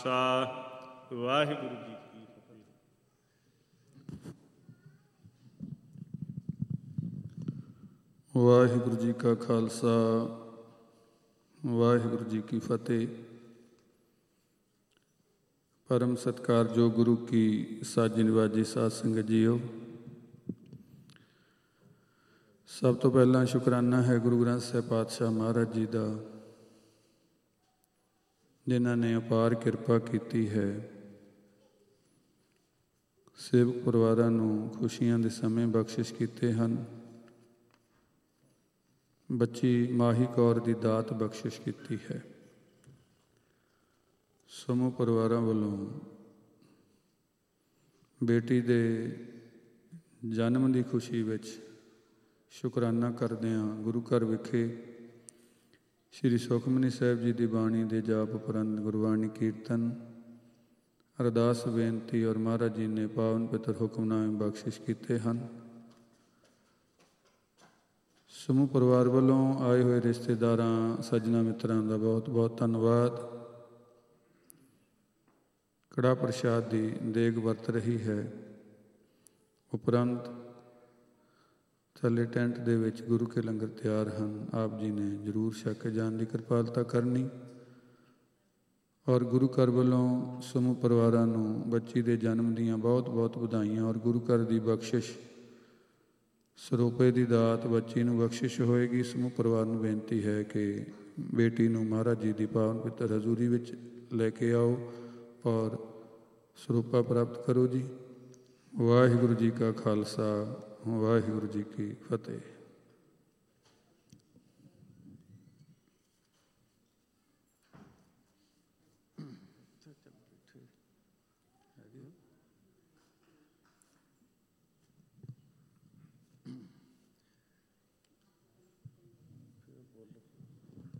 ਵਾਹਿਗੁਰੂ ਜੀ ਕੀ ਫਤਿਹ। ਵਾਹਿਗੁਰੂ ਜੀ ਕਾ ਖਾਲਸਾ, ਵਾਹਿਗੁਰੂ ਜੀ ਕੀ ਫਤਿਹ। ਪਰਮ ਸਤਿਕਾਰਯੋਗ ਗੁਰੂ ਕੀ ਸਾਜੀ ਨਿਵਾਜੀ ਸਾਧ ਸੰਗਤ ਜੀਓ, ਸਭ ਤੋਂ ਪਹਿਲਾਂ ਸ਼ੁਕਰਾਨਾ ਹੈ ਗੁਰੂ ਗ੍ਰੰਥ ਸਾਹਿਬ ਪਾਤਸ਼ਾਹ ਮਹਾਰਾਜ ਜੀ ਦਾ, ਜਿਨ੍ਹਾਂ ਨੇ ਅਪਾਰ ਕਿਰਪਾ ਕੀਤੀ ਹੈ। ਸੇਵਕ ਪਰਿਵਾਰਾਂ ਨੂੰ ਖੁਸ਼ੀਆਂ ਦੇ ਸਮੇਂ ਬਖਸ਼ਿਸ਼ ਕੀਤੇ ਹਨ। ਬੱਚੀ ਮਾਹੀ ਕੌਰ ਦੀ ਦਾਤ ਬਖਸ਼ਿਸ਼ ਕੀਤੀ ਹੈ। ਸਮੂਹ ਪਰਿਵਾਰਾਂ ਵੱਲੋਂ ਬੇਟੀ ਦੇ ਜਨਮ ਦੀ ਖੁਸ਼ੀ ਵਿੱਚ ਸ਼ੁਕਰਾਨਾ ਕਰਦਿਆਂ ਗੁਰੂ ਘਰ ਵਿਖੇ ਸ਼੍ਰੀ ਸੁਖਮਨੀ ਸਾਹਿਬ ਜੀ ਦੀ ਬਾਣੀ ਦੇ ਜਾਪ ਉਪਰੰਤ ਗੁਰਬਾਣੀ ਕੀਰਤਨ, ਅਰਦਾਸ ਬੇਨਤੀ ਔਰ ਮਹਾਰਾਜ ਜੀ ਨੇ ਪਾਵਨ ਪਿੱਤਰ ਹੁਕਮਨਾਮੇ ਬਖਸ਼ਿਸ਼ ਕੀਤੇ ਹਨ। ਸਮੂਹ ਪਰਿਵਾਰ ਵੱਲੋਂ ਆਏ ਹੋਏ ਰਿਸ਼ਤੇਦਾਰਾਂ, ਸੱਜਣਾ ਮਿੱਤਰਾਂ ਦਾ ਬਹੁਤ ਬਹੁਤ ਧੰਨਵਾਦ। ਕੜਾਹ ਪ੍ਰਸ਼ਾਦ ਦੀ ਦੇਗ ਵਰਤ ਰਹੀ ਹੈ। ਉਪਰੰਤ ਥੱਲੇ ਟੈਂਟ ਦੇ ਵਿੱਚ ਗੁਰੂ ਕੇ ਲੰਗਰ ਤਿਆਰ ਹਨ। ਆਪ ਜੀ ਨੇ ਜ਼ਰੂਰ ਛਕ ਕੇ ਜਾਣ ਦੀ ਕਿਰਪਾਲਤਾ ਕਰਨੀ। ਔਰ ਗੁਰੂ ਘਰ ਵੱਲੋਂ ਸਮੂਹ ਪਰਿਵਾਰਾਂ ਨੂੰ ਬੱਚੀ ਦੇ ਜਨਮ ਦੀਆਂ ਬਹੁਤ ਬਹੁਤ ਵਧਾਈਆਂ ਔਰ ਗੁਰੂ ਘਰ ਦੀ ਬਖਸ਼ਿਸ਼, ਸਰੋਪੇ ਦੀ ਦਾਤ ਬੱਚੀ ਨੂੰ ਬਖਸ਼ਿਸ਼ ਹੋਏਗੀ। ਸਮੂਹ ਪਰਿਵਾਰ ਨੂੰ ਬੇਨਤੀ ਹੈ ਕਿ ਬੇਟੀ ਨੂੰ ਮਹਾਰਾਜ ਜੀ ਦੀ ਪਾਵਨ ਪਿੱਤਰ ਹਜ਼ੂਰੀ ਵਿੱਚ ਲੈ ਕੇ ਆਓ ਔਰ ਸਰੂਪਾ ਪ੍ਰਾਪਤ ਕਰੋ ਜੀ। ਵਾਹਿਗੁਰੂ ਜੀ ਕਾ ਖਾਲਸਾ, ਵਾਹਿਗੁਰੂ ਜੀ ਕੀ ਫਤਿਹ।